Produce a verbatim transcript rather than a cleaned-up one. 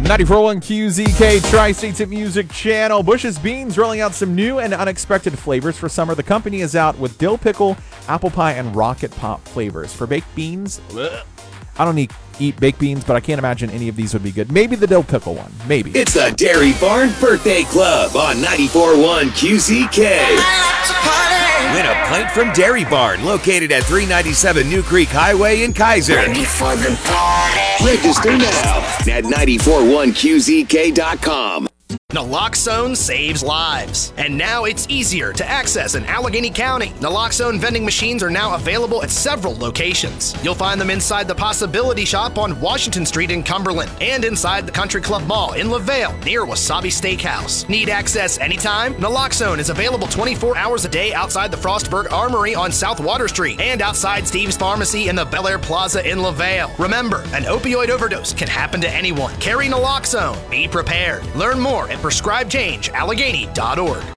ninety-four point one Q Z K, Tri-States of Music Channel. Bush's Beans rolling out some new and unexpected flavors for summer. The company is out with dill pickle, apple pie, and rocket pop flavors. For baked beans, I don't eat, eat baked beans, but I can't imagine any of these would be good. Maybe the dill pickle one. Maybe. It's the Dairy Barn Birthday Club on ninety-four point one Q Z K. Win a pint from Dairy Barn, located at three ninety-seven New Creek Highway in Kaiser. Register now at nine four one Q Z K dot com. Naloxone saves lives. And now it's easier to access in Allegheny County. Naloxone vending machines are now available at several locations. You'll find them inside the Possibility Shop on Washington Street in Cumberland and inside the Country Club Mall in LaVale near Wasabi Steakhouse. Need access anytime? Naloxone is available twenty-four hours a day outside the Frostburg Armory on South Water Street and outside Steve's Pharmacy in the Bel Air Plaza in LaVale. Remember, an opioid overdose can happen to anyone. Carry Naloxone. Be prepared. Learn more at prescribe change allegheny dot org.